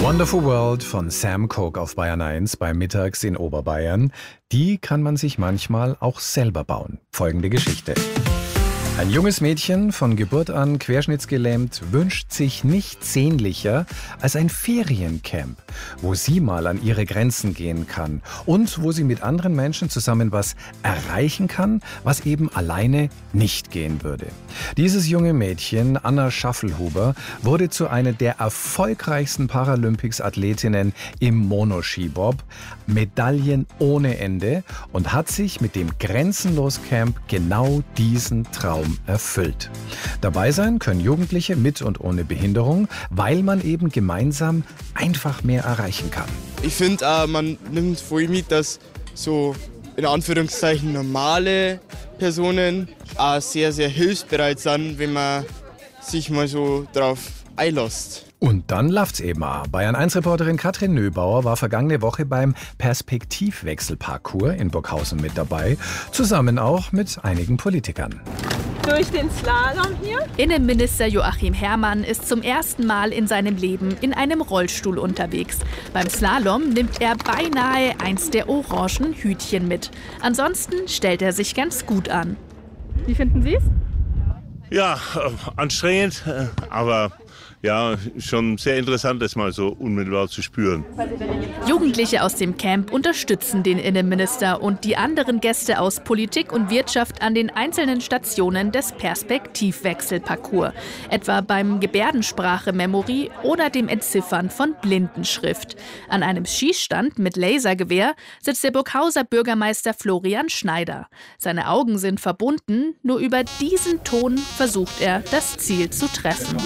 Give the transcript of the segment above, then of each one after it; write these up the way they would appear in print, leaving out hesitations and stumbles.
Wonderful World von Sam Cooke auf Bayern 1 bei Mittags in Oberbayern. Die kann man sich manchmal auch selber bauen. Folgende Geschichte. Ein junges Mädchen, von Geburt an querschnittsgelähmt, wünscht sich nichts sehnlicher als ein Feriencamp, wo sie mal an ihre Grenzen gehen kann und wo sie mit anderen Menschen zusammen was erreichen kann, was eben alleine nicht gehen würde. Dieses junge Mädchen, Anna Schaffelhuber, wurde zu einer der erfolgreichsten Paralympics-Athletinnen im Monoskibob, Medaillen ohne Ende, und hat sich mit dem Grenzenlos Camp genau diesen Traum erfüllt. Dabei sein können Jugendliche mit und ohne Behinderung, weil man eben gemeinsam einfach mehr erreichen kann. Ich finde, man nimmt voll mit, dass so in Anführungszeichen normale Personen sehr, sehr hilfsbereit sind, wenn man sich mal so drauf einlässt. Und dann läuft's eben auch. Bayern 1-Reporterin Katrin Nöbauer war vergangene Woche beim Perspektivwechselparcours in Burghausen mit dabei, zusammen auch mit einigen Politikern. Durch den Slalom hier. Innenminister Joachim Herrmann ist zum ersten Mal in seinem Leben in einem Rollstuhl unterwegs. Beim Slalom nimmt er beinahe eins der orangen Hütchen mit. Ansonsten stellt er sich ganz gut an. Wie finden Sie es? Ja, anstrengend, aber ja, schon sehr interessant, das mal so unmittelbar zu spüren. Jugendliche aus dem Camp unterstützen den Innenminister und die anderen Gäste aus Politik und Wirtschaft an den einzelnen Stationen des Perspektivwechselparcours, etwa beim Gebärdensprache-Memory oder dem Entziffern von Blindenschrift. An einem Schießstand mit Lasergewehr sitzt der Burghauser Bürgermeister Florian Schneider. Seine Augen sind verbunden, nur über diesen Ton versucht er, das Ziel zu treffen.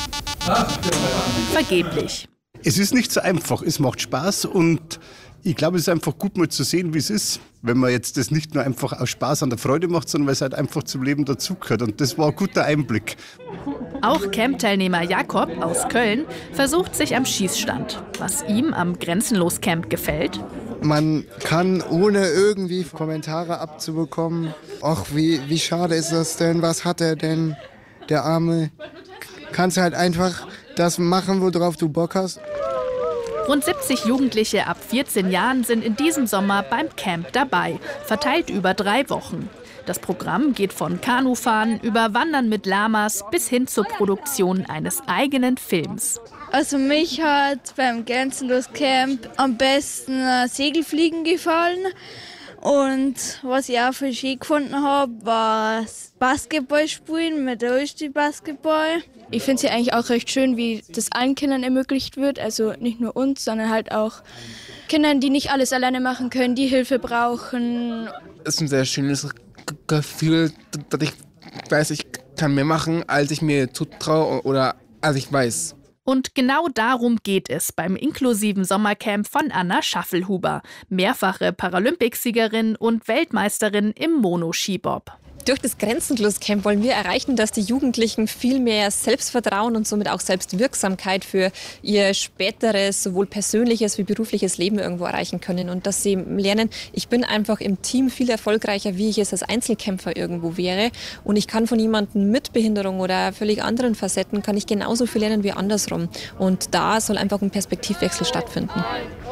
Vergeblich. Es ist nicht so einfach, es macht Spaß und ich glaube, es ist einfach gut mal zu sehen, wie es ist, wenn man jetzt das nicht nur einfach aus Spaß an der Freude macht, sondern weil es halt einfach zum Leben dazugehört, und das war ein guter Einblick. Auch Camp-Teilnehmer Jakob aus Köln versucht sich am Schießstand. Was ihm am Grenzenlos-Camp gefällt: Man kann, ohne irgendwie Kommentare abzubekommen, ach, wie schade ist das denn, was hat er denn, der Arme, kannst halt einfach das machen, worauf du Bock hast. Rund 70 Jugendliche ab 14 Jahren sind in diesem Sommer beim Camp dabei, verteilt über 3 Wochen. Das Programm geht von Kanufahren über Wandern mit Lamas bis hin zur Produktion eines eigenen Films. Also mich hat beim Grenzenlos Camp am besten Segelfliegen gefallen. Und was ich auch für schön gefunden habe, war Basketball spielen mit Rollstuhl-Basketball. Ich finde es hier eigentlich auch recht schön, wie das allen Kindern ermöglicht wird. Also nicht nur uns, sondern halt auch Kindern, die nicht alles alleine machen können, die Hilfe brauchen. Es ist ein sehr schönes Gefühl, dass ich weiß, ich kann mehr machen, als ich mir zutraue oder als ich weiß. Und genau darum geht es beim inklusiven Sommercamp von Anna Schaffelhuber, mehrfache Paralympicsiegerin und Weltmeisterin im Monoskibob. Durch das Grenzenlos-Camp wollen wir erreichen, dass die Jugendlichen viel mehr Selbstvertrauen und somit auch Selbstwirksamkeit für ihr späteres, sowohl persönliches wie berufliches Leben irgendwo erreichen können. Und dass sie lernen, ich bin einfach im Team viel erfolgreicher, wie ich es als Einzelkämpfer irgendwo wäre. Und ich kann von jemandem mit Behinderung oder völlig anderen Facetten, kann ich genauso viel lernen wie andersrum. Und da soll einfach ein Perspektivwechsel stattfinden.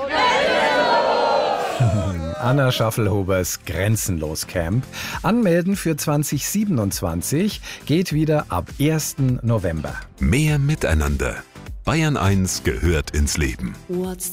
Anna Schaffelhubers Grenzenlos Camp. Anmelden für 2027 geht wieder ab 1. November. Mehr Miteinander. Bayern 1 gehört ins Leben.